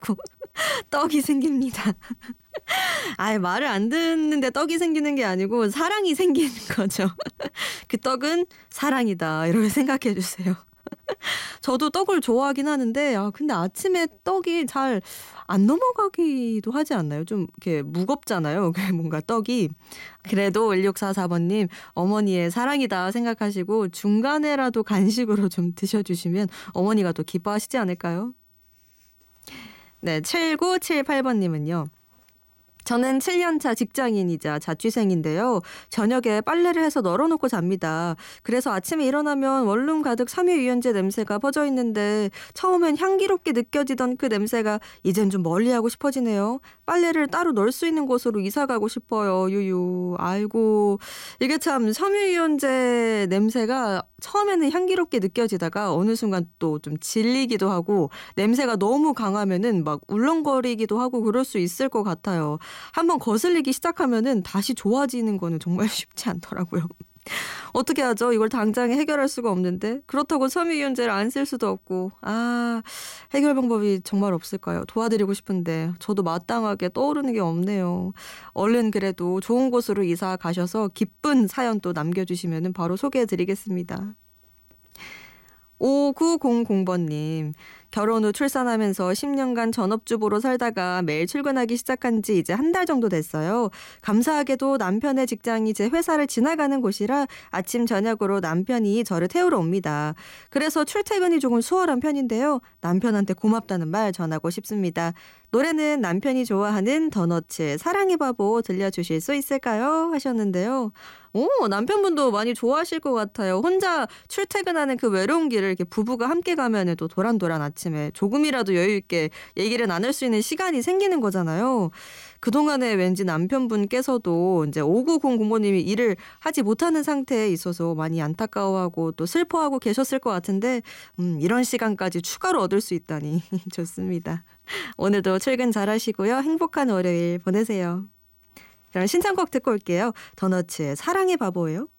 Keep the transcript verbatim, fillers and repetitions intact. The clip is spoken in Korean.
자꾸 떡이 생깁니다. 아예 말을 안 듣는데 떡이 생기는 게 아니고 사랑이 생기는 거죠. 그 떡은 사랑이다 이렇게 생각해 주세요. 저도 떡을 좋아하긴 하는데 아 근데 아침에 떡이 잘 안 넘어가기도 하지 않나요? 좀 이렇게 무겁잖아요. 그 뭔가 떡이. 그래도 일육사사 번님 어머니의 사랑이다 생각하시고 중간에라도 간식으로 좀 드셔주시면 어머니가 더 기뻐하시지 않을까요? 네, 칠구칠팔 번님은요. 저는 칠 년차 직장인이자 자취생인데요. 저녁에 빨래를 해서 널어놓고 잡니다. 그래서 아침에 일어나면 원룸 가득 섬유유연제 냄새가 퍼져 있는데 처음엔 향기롭게 느껴지던 그 냄새가 이젠 좀 멀리하고 싶어지네요. 빨래를 따로 넣을 수 있는 곳으로 이사가고 싶어요. 유유. 아이고 이게 참 섬유유연제 냄새가 처음에는 향기롭게 느껴지다가 어느 순간 또 좀 질리기도 하고 냄새가 너무 강하면은 막 울렁거리기도 하고 그럴 수 있을 것 같아요. 한번 거슬리기 시작하면은 다시 좋아지는 거는 정말 쉽지 않더라고요. 어떻게 하죠? 이걸 당장에 해결할 수가 없는데 그렇다고 섬유유연제를 안 쓸 수도 없고 아 해결 방법이 정말 없을까요? 도와드리고 싶은데 저도 마땅하게 떠오르는 게 없네요. 얼른 그래도 좋은 곳으로 이사 가셔서 기쁜 사연 또 남겨주시면 바로 소개해드리겠습니다. 오구공공 번님 결혼 후 출산하면서 십 년간 전업주부로 살다가 매일 출근하기 시작한 지 이제 한 달 정도 됐어요. 감사하게도 남편의 직장이 제 회사를 지나가는 곳이라 아침 저녁으로 남편이 저를 태우러 옵니다. 그래서 출퇴근이 조금 수월한 편인데요. 남편한테 고맙다는 말 전하고 싶습니다. 노래는 남편이 좋아하는 더너츠 사랑의 바보 들려주실 수 있을까요? 하셨는데요. 오, 남편분도 많이 좋아하실 것 같아요. 혼자 출퇴근하는 그 외로운 길을 이렇게 부부가 함께 가면 또 도란도란 아침에 조금이라도 여유 있게 얘기를 나눌 수 있는 시간이 생기는 거잖아요. 그동안에 왠지 남편분께서도 이제 오구공공 번님이 일을 하지 못하는 상태에 있어서 많이 안타까워하고 또 슬퍼하고 계셨을 것 같은데 음, 이런 시간까지 추가로 얻을 수 있다니 좋습니다. 오늘도 출근 잘하시고요. 행복한 월요일 보내세요. 그럼 신청곡 듣고 올게요. 더너츠의 사랑의 바보예요.